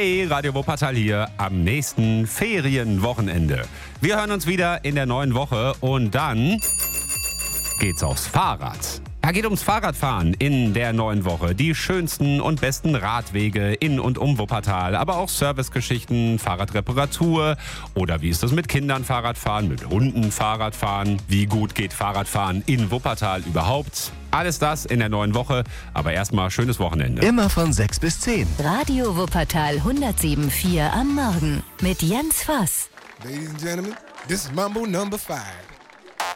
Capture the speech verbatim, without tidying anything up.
Hey, Radio Wuppertal hier am nächsten Ferienwochenende. Wir hören uns wieder in der neuen Woche und dann geht's aufs Fahrrad. Ja, geht ums Fahrradfahren in der neuen Woche. Die schönsten und besten Radwege in und um Wuppertal, aber auch Servicegeschichten, Fahrradreparatur oder wie ist das mit Kindern Fahrradfahren, mit Hunden Fahrradfahren, wie gut geht Fahrradfahren in Wuppertal überhaupt. Alles das in der neuen Woche, aber erstmal schönes Wochenende. Immer von sechs bis zehn. Radio Wuppertal hundertsieben Komma vier am Morgen mit Jens Voss. Ladies and gentlemen, this is Mambo number five.